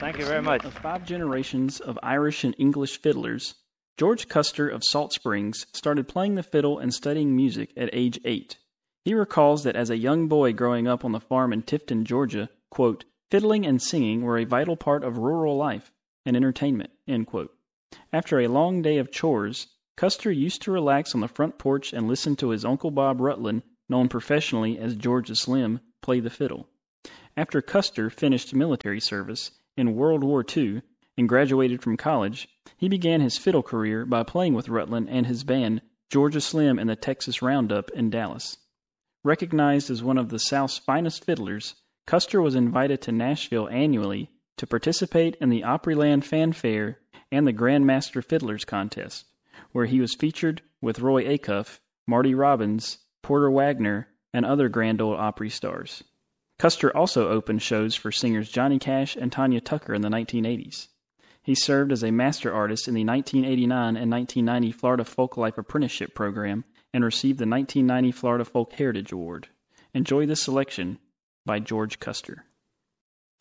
Thank you very much. Of 5 generations of Irish and English fiddlers, George Custer of Salt Springs started playing the fiddle and studying music at age 8. He recalls that as a young boy growing up on the farm in Tifton, Georgia, quote, fiddling and singing were a vital part of rural life and entertainment, end quote. After a long day of chores, Custer used to relax on the front porch and listen to his Uncle Bob Rutland, known professionally as George the Slim, play the fiddle. After Custer finished military service in World War II and graduated from college, he began his fiddle career by playing with Rutland and his band, George the Slim and the Texas Roundup in Dallas. Recognized as one of the South's finest fiddlers, Custer was invited to Nashville annually to participate in the Opryland Fanfare and the Grandmaster Fiddlers Contest, where he was featured with Roy Acuff, Marty Robbins, Porter Wagner, and other Grand Ole Opry stars. Custer also opened shows for singers Johnny Cash and Tanya Tucker in the 1980s. He served as a master artist in the 1989 and 1990 Florida Folklife Apprenticeship Program and received the 1990 Florida Folk Heritage Award. Enjoy this selection by George Custer.